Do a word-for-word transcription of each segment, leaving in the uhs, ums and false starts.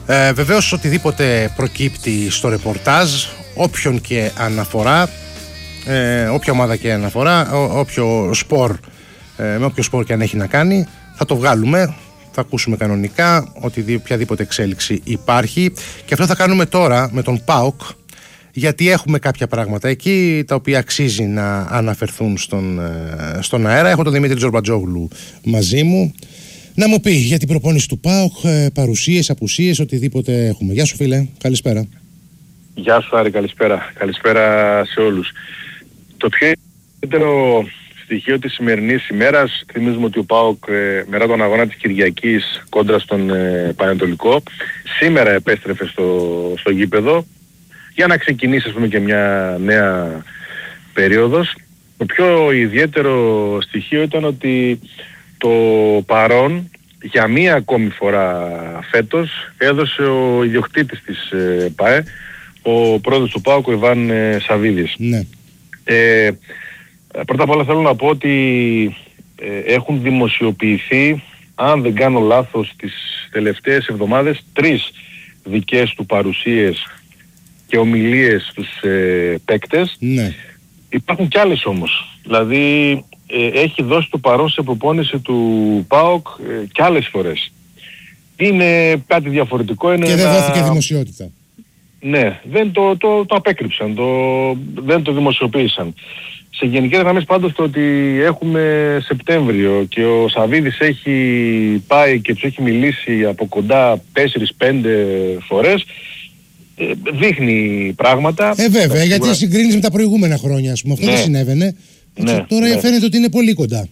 Ε, βεβαίως οτιδήποτε προκύπτει στο ρεπορτάζ, όποιον και αναφορά, ε, όποια ομάδα και αναφορά, ό, όποιο σπορ, ε, με όποιο σπορ και αν έχει να κάνει, θα το βγάλουμε, θα ακούσουμε κανονικά ότι οποιαδήποτε εξέλιξη υπάρχει, και αυτό θα κάνουμε τώρα με τον ΠΑΟΚ, γιατί έχουμε κάποια πράγματα εκεί τα οποία αξίζει να αναφερθούν στον, στον αέρα. Έχω τον Δημήτρη Τζορμπατζόγλου μαζί μου να μου πει για την προπόνηση του ΠΑΟΚ, παρουσίες, απουσίες, οτιδήποτε έχουμε. Γεια σου φίλε, καλησπέρα. Γεια σου Άρη, καλησπέρα. Καλησπέρα σε όλους. Το πιο ιδιαίτερο στοιχείο της σημερινής ημέρας, θυμίζουμε ότι ο ΠΑΟΚ ε, μετά τον αγώνα της Κυριακής κόντρα στον ε, Πανετολικό, σήμερα επέστρεφε στο, στο γήπεδο για να ξεκινήσει, ας πούμε, και μια νέα περίοδος. Το πιο ιδιαίτερο στοιχείο ήταν ότι το παρόν για μία ακόμη φορά φέτος έδωσε ο ιδιοκτήτης της ε, ΠΑΕ, ο πρόεδρος του ΠΑΟΚ, ο Ιβάν ε, Σαββίδης. Ναι. Ε, πρώτα απ' όλα θέλω να πω ότι ε, έχουν δημοσιοποιηθεί, αν δεν κάνω λάθος, τις τελευταίες εβδομάδες τρεις δικές του παρουσίες και ομιλίες στους ε, παίκτες. Ναι. Υπάρχουν κι άλλες όμως. Δηλαδή ε, έχει δώσει το παρόν σε προπόνηση του ΠΑΟΚ ε, κι άλλες φορές. Είναι κάτι διαφορετικό. Είναι και δεν ένα... δόθηκε δημοσιότητα. Ναι, δεν το, το, το απέκρυψαν, το, δεν το δημοσιοποίησαν. Σε γενικές γραμμές πάντως το ότι έχουμε Σεπτέμβριο και ο Σαββίδης έχει πάει και τους έχει μιλήσει από κοντά τέσσερις πέντε φορές, ε, δείχνει πράγματα. Ε βέβαια, γιατί σίγουρα... συγκρίνεις με τα προηγούμενα χρόνια, ας πούμε. Αυτό ναι. δεν συνέβαινε. Ναι, τώρα ναι. φαίνεται ότι είναι πολύ κοντά.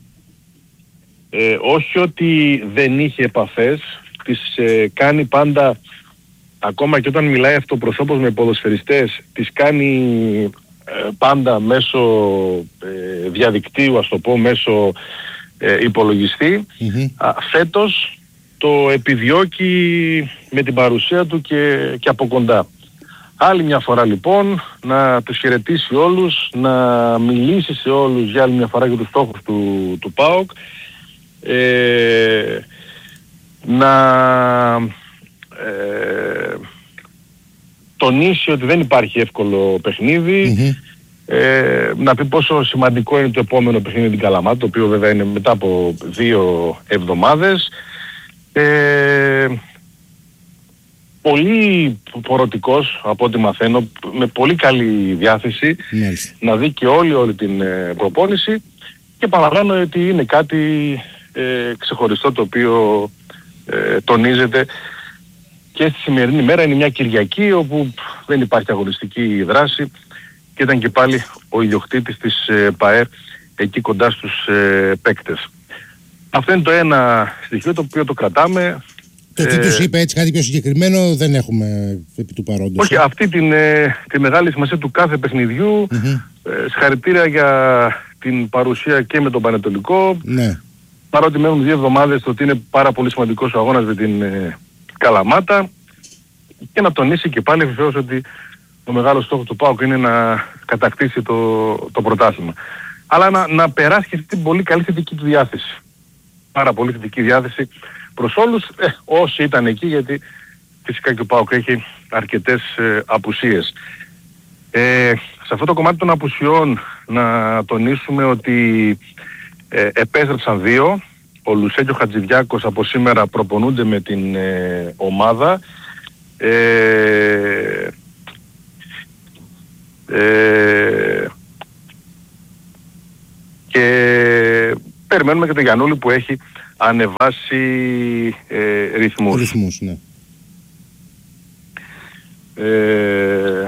Ε, όχι ότι δεν είχε επαφές, τις ε, κάνει πάντα, ακόμα και όταν μιλάει αυτοπροσώπως με ποδοσφαιριστές, τις κάνει ε, πάντα μέσω ε, διαδικτύου, ας το πω, μέσω ε, υπολογιστή. Mm-hmm. Α, φέτος το επιδιώκει με την παρουσία του και, και από κοντά. Άλλη μια φορά λοιπόν να τους χαιρετήσει όλους, να μιλήσει σε όλους για άλλη μια φορά για τους στόχους του, του ΠΑΟΚ, ε, να ε, τονίσει ότι δεν υπάρχει εύκολο παιχνίδι, mm-hmm. ε, να πει πόσο σημαντικό είναι το επόμενο παιχνίδι την Καλαμάτα, το οποίο βέβαια είναι μετά από δύο εβδομάδες. Ε, πολύ πορωτικός από ό,τι μαθαίνω, με πολύ καλή διάθεση, yes. να δει και όλη, όλη την ε, προπόνηση, και παραλαμβάνω ότι είναι κάτι ε, ξεχωριστό το οποίο ε, τονίζεται και στη σημερινή μέρα. Είναι μια Κυριακή όπου δεν υπάρχει αγωνιστική δράση και ήταν και πάλι ο ιδιοκτήτης της ε, ΠΑΕ εκεί κοντά στους ε, παίκτες. Αυτό είναι το ένα στοιχείο το οποίο το κρατάμε. Το τι ε, τους είπε έτσι κάτι πιο συγκεκριμένο δεν έχουμε επί του παρόντος. Όχι, αυτή την, ε, τη μεγάλη σημασία του κάθε παιχνιδιού. Mm-hmm. Ε, συγχαρητήρια για την παρουσία και με τον Πανετολικό. Ναι. Παρότι μένουν δύο εβδομάδες, το ότι είναι πάρα πολύ σημαντικός ο αγώνας με την ε, Καλαμάτα, και να τονίσει και πάλι βεβαίως ότι ο μεγάλος στόχος του ΠΑΟΚ είναι να κατακτήσει το, το πρωτάθλημα. Αλλά να, να περάσει και αυτή την πολύ καλή θετική του διάθεση. Πάρα πολύ θετική διάθεση προς όλους, ε, όσοι ήταν εκεί, γιατί φυσικά και ο ΠΑΟΚ έχει αρκετές ε, απουσίες. Ε, σε αυτό το κομμάτι των απουσιών να τονίσουμε ότι ε, επέστρεψαν δύο. Ο Λουσέ και ο Χατζηδιάκος από σήμερα προπονούνται με την ε, ομάδα. Ε, ε, και περιμένουμε και τον Γιαννούλη που έχει ανεβάσει ε, ρυθμούς. Ρυθμούς, ναι. Ε,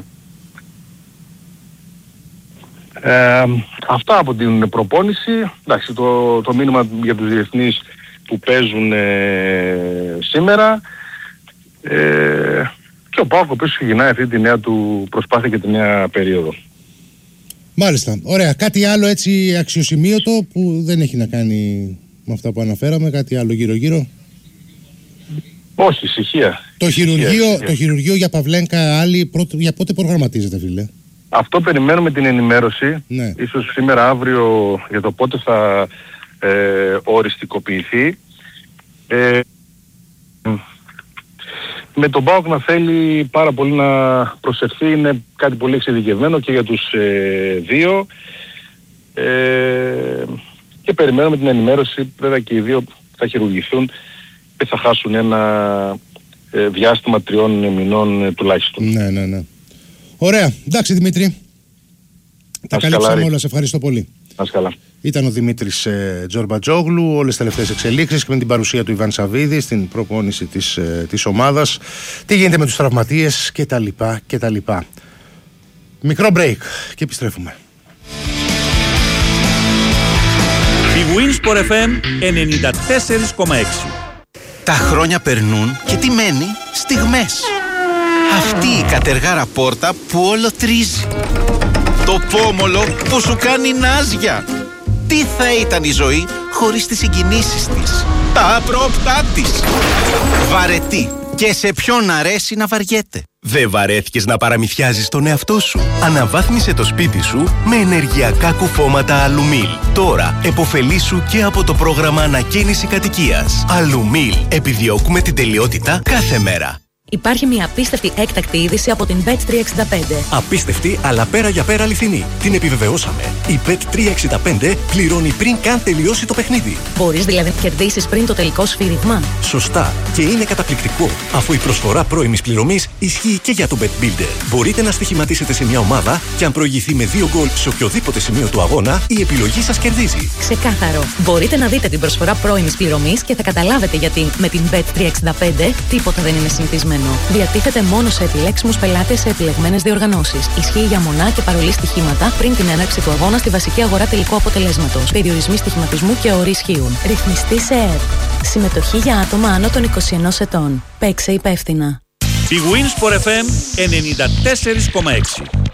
ε, αυτά από την προπόνηση. Εντάξει, το, το μήνυμα για τους διεθνείς που παίζουν ε, σήμερα, ε, και ο ΠΑΟΚ οποίος ξεκινάει αυτή τη νέα του προσπάθεια και τη νέα περίοδο. Μάλιστα, ωραία. Κάτι άλλο έτσι αξιοσημείωτο που δεν έχει να κάνει με αυτά που αναφέραμε, κάτι άλλο γύρω γύρω? Όχι, ησυχία. Το, ησυχία, χειρουργείο, ησυχία. το χειρουργείο για Παυλένκα άλλη, πρώτο, για πότε προγραμματίζεται, φίλε? Αυτό περιμένουμε την ενημέρωση. Ναι. Ίσως σήμερα αύριο για το πότε θα ε, οριστικοποιηθεί. Ε, με τον ΠΑΟΚ να θέλει πάρα πολύ να προσεχθεί, είναι κάτι πολύ εξειδικευμένο και για τους ε, δύο. Ε, και περιμένουμε την ενημέρωση, βέβαια και οι δύο θα χειρουργηθούν και θα χάσουν ένα ε, διάστημα τριών μηνών ε, τουλάχιστον. Ναι, ναι, ναι. Ωραία. Εντάξει Δημήτρη. Τα καλύψαμε όλα. Σε ευχαριστώ πολύ. Να καλά. Ήταν ο Δημήτρης ε, Τζορμπατζόγλου, όλες τις τελευταίες εξελίξεις και με την παρουσία του Ιβάν Σαββίδη στην προπόνηση της, ε, της ομάδας. Τι γίνεται με τους τραυματίες και τα λοιπά και τα λοιπά. Μικρό break και επιστρέφουμε. Η Winsport εφ εμ ενενήντα τέσσερα κόμμα έξι. Τα χρόνια περνούν και τι μένει? Στιγμές. Αυτή η κατεργάρα πόρτα που όλο τρίζει. Το πόμολο που σου κάνει νάζια. Τι θα ήταν η ζωή χωρίς τις συγκινήσεις της, τα απρόπτά της. Βαρετή. Και σε ποιον αρέσει να βαριέται. Δεν βαρέθηκες να παραμυθιάζεις τον εαυτό σου? Αναβάθμισε το σπίτι σου με ενεργειακά κουφώματα Αλουμίλ. Τώρα επωφελήσου και από το πρόγραμμα ανακαίνιση κατοικίας. Αλουμίλ. Επιδιώκουμε την τελειότητα κάθε μέρα. Υπάρχει μια απίστευτη έκτακτη είδηση από την μπετ τριακόσια εξήντα πέντε. Απίστευτη, αλλά πέρα για πέρα αληθινή. Την επιβεβαιώσαμε. Η μπετ τριακόσια εξήντα πέντε πληρώνει πριν καν τελειώσει το παιχνίδι. Μπορείς δηλαδή να κερδίσεις πριν το τελικό σφύριγμα. Σωστά. Και είναι καταπληκτικό, αφού η προσφορά πρώιμης πληρωμής ισχύει και για το Bet Builder. Μπορείτε να στοιχηματίσετε σε μια ομάδα και αν προηγηθεί με δύο γκολ σε οποιοδήποτε σημείο του αγώνα, η επιλογή σας κερδίζει. Ξεκάθαρο. Μπορείτε να δείτε την προσφορά πρώιμης πληρωμής και θα καταλάβετε γιατί με την μπετ τριακόσια εξήντα πέντε τίποτα δεν είναι συνηθισμένο. Διατίθεται μόνο σε επιλέξιμους πελάτες σε επιλεγμένες διοργανώσεις. Ισχύει για μονά και παρολί στοιχήματα πριν την έναρξη του αγώνα στη βασική αγορά τελικού αποτελέσματος. Περιορισμοί στοιχηματισμού και όροι ισχύουν. Ρυθμιστή σε ΕΡΤ. Συμμετοχή για άτομα άνω των είκοσι ενός ετών. Παίξε υπεύθυνα. Η Winsport εφ εμ ενενήντα τέσσερα κόμμα έξι.